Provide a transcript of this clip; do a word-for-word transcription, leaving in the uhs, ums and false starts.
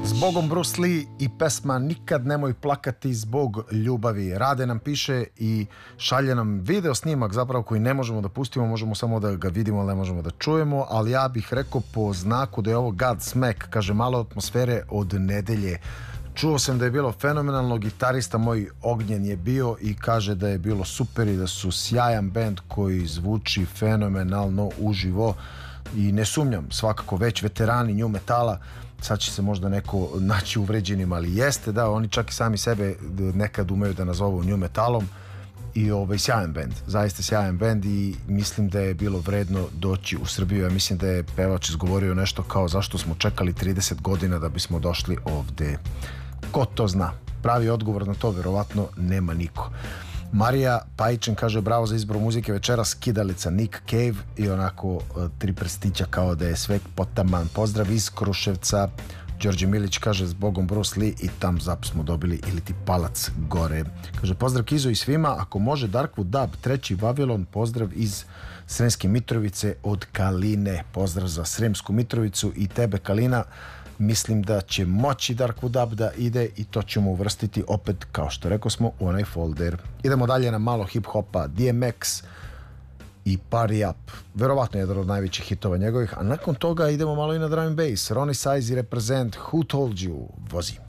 Zbogom Bruce Lee i pesma Nikad nemoj plakati zbog ljubavi. Rade nam piše i šalje nam video snimak zapravo koji ne možemo da pustimo, možemo samo da ga vidimo, ali ne možemo da čujemo, ali ja bih rekao po znaku da je ovo Godsmack, kaže malo atmosfere od nedelje. Čuo sam da je bilo fenomenalno, gitarista moj Ognjen je bio i kaže da je bilo super i da su sjajan bend koji zvuči fenomenalno uživo i ne sumnjam, svakako već veterani new metala. Sad će se možda neko naći uvređenim, ali jeste, da, oni čak i sami sebe nekad umeju da nazovu new metalom i ovaj, sjajan bend, zaista sjajan bend i mislim da je bilo vredno doći u Srbiju. Ja mislim da je pevač izgovorio nešto kao zašto smo čekali trideset godina da bismo došli ovde. Ko to zna? Pravi odgovor na to verovatno nema niko. Marija Pajičin kaže bravo za izbor muzike večeras, skidalica Nick Cave i onako tri prstića kao da je sve potaman. Pozdrav iz Kruševca. Đorđe Milić kaže zbogom Bruce Lee i Thumbs Up smo dobili ili ti palac gore. Kaže pozdrav Kizo i svima, ako može Darkwood Dub, treći Vavilon, pozdrav iz Sremske Mitrovice od Kaline. Pozdrav za Sremsku Mitrovicu i tebe Kalina. Mislim da će moći Darkwood Dub da ide i to ćemo uvrstiti opet, kao što rekao smo, u onaj folder. Idemo dalje na malo hip-hopa, D M X i Party Up. Verovatno jedan od najvećih hitova njegovih, a nakon toga idemo malo i na drum and bass. Ronnie Size i Represent, Who Told You, vozi.